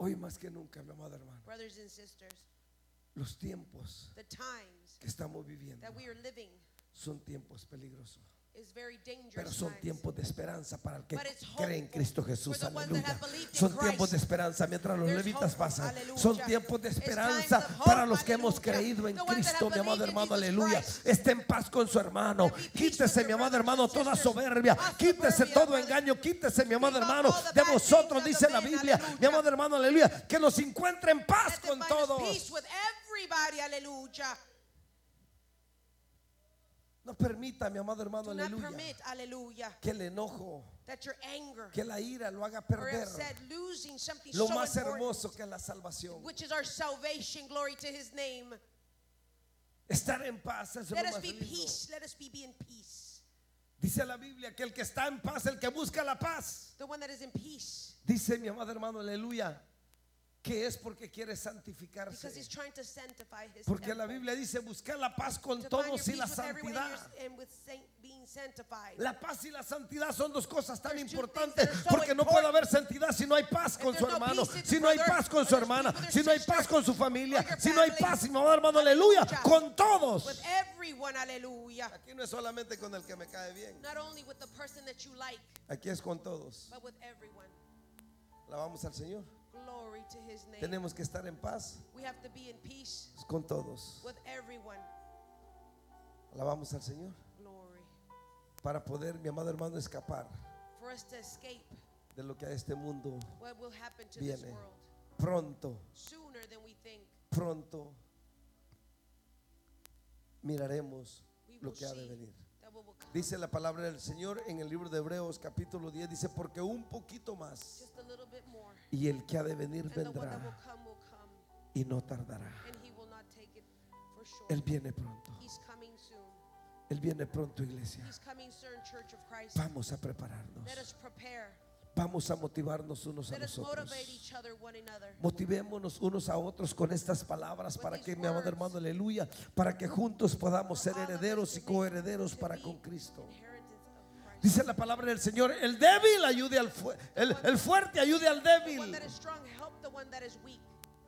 Hoy más que nunca, mi amado hermano, brothers and sisters, los tiempos the times que estamos viviendo that we are living son tiempos peligrosos, is very dangerous pero son times. tiempos de esperanza para el que But it's cree en hopeful Cristo Jesús. for the ones that Aleluya. have believed in Son Christ. tiempos de esperanza mientras los There's levitas hope. pasan. Aleluya. Son tiempos de It's esperanza times of hope. para los que hemos Aleluya. creído en The ones that Cristo, have mi amado believed in hermano. Jesus Aleluya. Christ. Esté en paz con su hermano. Be peace Quítese, with mi your amado brothers hermano, and toda sisters. soberbia. All Quítese soberbia, todo brother. engaño. Quítese, mi amado Keep out hermano, all the de bad vosotros, things of dice the la men. Biblia. Aleluya. Mi amado hermano, aleluya. Que los encuentre en paz Let them con find us todos. peace with everybody. Aleluya. No permita, mi amado hermano, Do not aleluya, permit, aleluya, que el enojo, that your anger que la ira lo haga or perder upset losing something lo so más important, hermoso que es la salvación. which is our salvation. Glory to his name. Estar en paz es lo Let us más be lindo. peace. Let us be in peace. Dice la Biblia que el que está en paz, el que busca la paz, The one that is in peace, dice mi amado hermano, aleluya, que es porque quiere santificarse. because he's trying to sanctify his Porque la temple. Biblia dice buscar la paz con To find your todos y la peace with everyone santidad. and with being sanctified. La paz y la santidad son dos cosas tan There's two importantes, things that are so porque no puede important. haber santidad si no hay paz con If su there's no hermano, peace, it's si no hay brother, paz con or su there's hermana, peace with si their no hay sister, paz con su familia, or your si no hay family. paz, mi amado hermano, aleluya, Aleluya. con todos. With everyone, hallelujah. Aquí no es solamente con el que me cae bien, Not only with the person that you like, aquí es con todos. but with everyone. Alabamos al Señor. Glory to his name. Tenemos que estar en paz We have to be in peace con todos. with everyone. Alabamos al Señor Glory. para poder, mi amado hermano, escapar For us to escape de lo que a este mundo what will happen to this viene. world Pronto, sooner than we think. pronto miraremos We lo will que ha de see venir. that what will come. Dice la palabra del Señor en el libro de Hebreos capítulo 10, dice, porque un poquito más Just a little bit more. y el que ha de venir And the one that vendrá will come, y no tardará. and he will not take it for sure. Él viene pronto. He's coming soon. Él viene pronto, iglesia. He's coming soon, Church of Christ. Vamos a prepararnos. Let us prepare. Vamos a motivarnos unos a Let us nosotros. motivate each other, one another. Motivémonos unos a otros con estas palabras With para these que, mi amado words. hermano, aleluya, para que juntos podamos ser For all of us herederos to y be- coherederos to para be con Cristo. inheritance of Christ. Dice la palabra del Señor, el débil ayude al el fuerte ayude al The débil. one that is strong, help the one that is weak.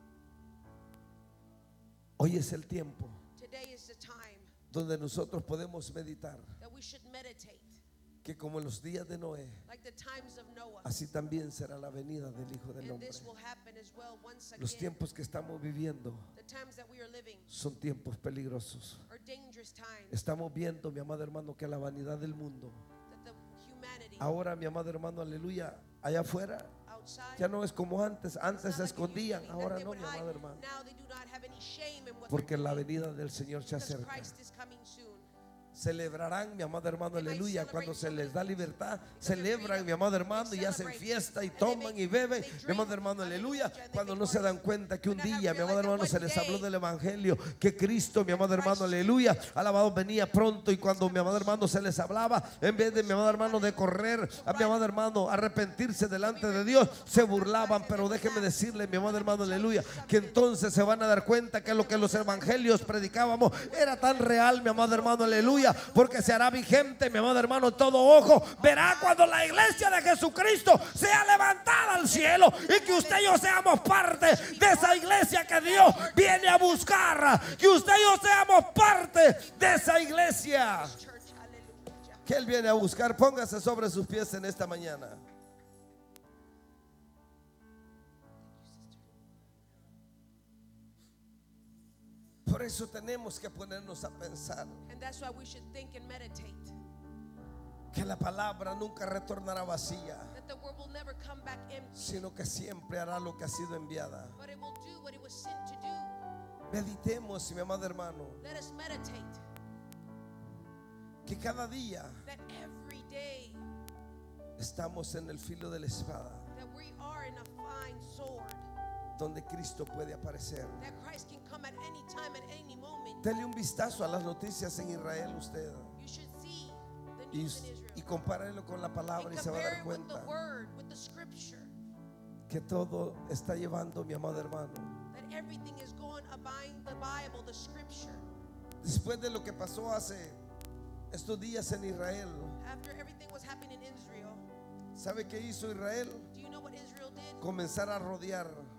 Hoy es el tiempo Today is the time donde nosotros podemos meditar that we should meditate. que como en los días de Noé, Like the times of Noah. así también será la venida del Hijo del And Hombre. this will happen as well once Los again. tiempos que estamos viviendo The times that we are living son tiempos peligrosos. are dangerous times. Estamos viendo, mi amado hermano, que la vanidad del mundo, That the humanity ahora, mi amado hermano, aleluya, allá afuera, outside ya no es como antes. it's Antes not se like it used to escondían, be, that ahora they no, would mi hide. amado hermano. Now they do not have any shame in what Porque they're la doing, venida del Señor se because acerca. Christ is coming soon. Celebrarán, mi amado hermano, They might aleluya, celebrate cuando se some les of da the things libertad, because they're celebran, freedom. mi amado hermano, They y hacen celebrate. fiesta y And they toman y beben, they mi amado drink, hermano, aleluya, hallelujah, and they cuando make no se dan parties. cuenta que un When I have día, mi amado realized that hermano, se one les habló day del evangelio, que Cristo, mi amado hermano, Christ- aleluya, alabado, venía pronto, y cuando mi amado hermano se les hablaba, en vez de, mi amado hermano, de correr a mi amado hermano, arrepentirse delante de Dios, se burlaban. Pero déjeme decirle, mi amado hermano, aleluya, que entonces se van a dar cuenta que lo que los evangelios predicábamos era tan real, mi amado hermano, aleluya, porque se hará vigente, mi amado hermano, todo ojo verá cuando la iglesia de Jesucristo sea levantada al cielo, y que usted y yo seamos parte de esa iglesia que Dios viene a buscar, que usted y yo seamos parte de esa iglesia Church, hallelujah. que Él viene a buscar. Póngase sobre sus pies en esta mañana. Por eso tenemos que ponernos a pensar And that's why we should think and meditate que la palabra nunca retornará vacía, that the word will never come back empty, sino que siempre hará lo que ha sido enviada. but it will do what it was sent to do. Meditemos, mi amado hermano, Let us meditate que cada día that every day estamos en el filo de la espada, that we are in a fine sword, donde Cristo puede aparecer. that Christ can come at any time, at any moment. Dele un vistazo a las noticias en Israel usted, You should see the y, news in Israel y compárelo con la palabra, and y se va a compare dar it with the cuenta word, with the scripture, que todo está llevando, mi amado hermano. that everything is going abiding the Bible, the scripture. Después de lo que pasó hace estos días en Israel, After everything was happening in Israel, ¿sabe qué hizo Israel? do you know what Israel did? Comenzar a rodear